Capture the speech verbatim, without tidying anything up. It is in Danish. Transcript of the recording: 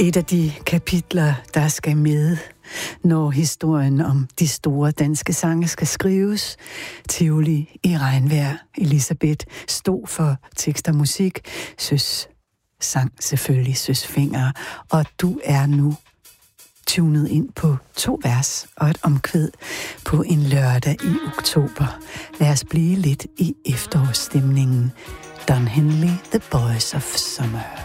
Et af de kapitler, der skal med, når historien om de store danske sange skal skrives. Tivoli i regnvejr. Elisabeth stod for tekst og musik. Søs sang selvfølgelig Søs Fenger. Og du er nu tunet ind på to vers og et omkvæd på en lørdag i oktober. Lad os blive lidt i efterårsstemningen. Don Henley, The Boys of Summer.